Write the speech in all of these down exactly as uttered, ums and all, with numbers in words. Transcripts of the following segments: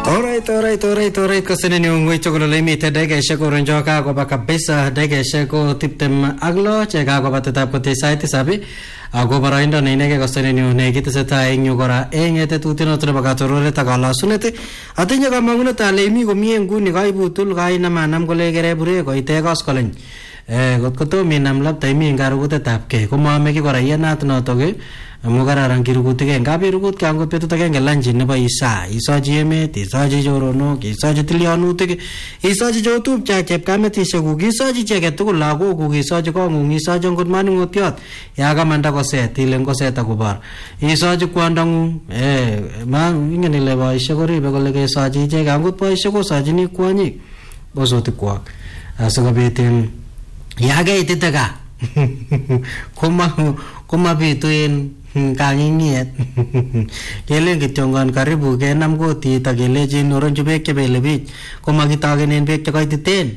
Alright, alright, alright, alright. Kasini ni ungwi chokolo limi te dege sheko ronjo ka ko ba kabisa dege sheko tiptem aglo che ka ko ba tetap ko te saiti sabi ago baraindo nei nege kasini ni ne kite seta enyu gora engete tutino tre ba katorore ta gala sunete atinya ka manguna ta limi ko mie nguni kai butul kai nama nam ko legere bure ko ite gas kolen eh got ko to mi nam lab tai mi ngaru ko tetap ke ko ma me ki gora yanat no to ge Mugararan kirugut ke ngabe rugut ke angot petu tage ngelanjin ne ba isa isa jeme ti isa je jorono ki isa je tilianu te isa je youtube cha chep kame ti segu ki isa je che tu lago ku ki isa je ko ngi isa je ngot mani ngotiot ya ga manda ko se tilen ko se ta ku bar isa je kwandang eh ma ingene le ba isa ko ri be ko le ke isa je je ga ngot pa isa ko sa je ni kwani bozo te kwa asa ga betin ya ga ite taga koma koma betuin kangingiet kele kitongan karibu ke nam ko ti ta kele jin oron jube ke bele bich ko magitagenen bek ke kaititen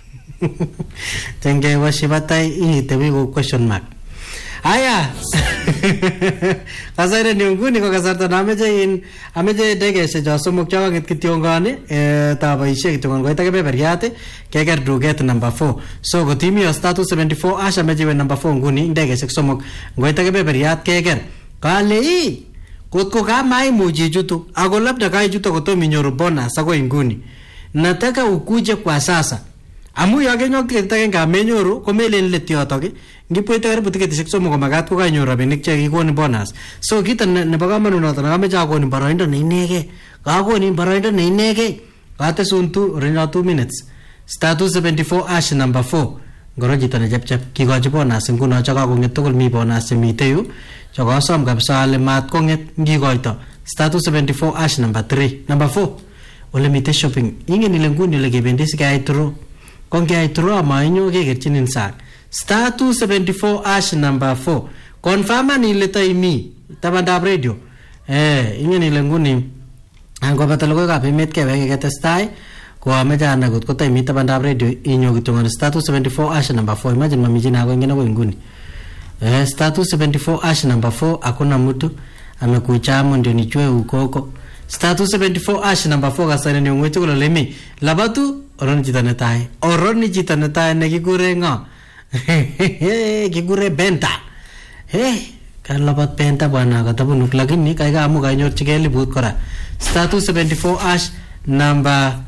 tenge wasibatai ini tebi ko question mark aya kasare ni nguni ko kasarta name je in ame je dege se jaso mukcha ga kitongan e ta ba ishe kitongan ko ta ke beriate ke ger duget number four so go timi status seventy-four asha me je number four nguni dege se somok go ta ke beriat ke ger kale kot ko ka mai muji jutu ago labda kai jutu ko to minyoru bona sako inguni nataka ukuje kwa sasa amu yage nyok tiketa ga menyoru ko melen letioto ke ngipoite karibu tiketi sekso mo magat ko kanyo rabinik che kikoni bonus so kita ne bagamanu no tana kame jago ni baraindo ne inege kago ni baraindo ne inege kate suntu rena two minutes status seventy-four ash number four goroji tane jap jap kigoji bonus nguno chaga ko ngetugul mi bonus mi teyu chaga som gabsa le mat ko nget ngigoito status seventy-four ash number three number four ole mi te shopping inge ni lengundi le gebendisi ga itro konge itro amainyo ke gerchinin sak status seventy-four ash number four confirm ni leta imi tabanda radio eh ingeni lenguni ango batalogo ka pemet ke wege testai ko amejana gut ko imi tabanda radio inyo gitonga status seventy-four ash number four imagine mamijina ko ngena ko nguni eh status seventy-four ash number four akuna mtu amekuchamo ndio nichwe ukoko status seventy-four ash number four kasane ni ngwetu ko lemi labatu oron jitane tai oron ni jitane tai ne kigure nga kigure benta eh kan labat benta bana kata bunuk lagi ni kai ga amu ga nyor chigeli but kora status seventy-four ash number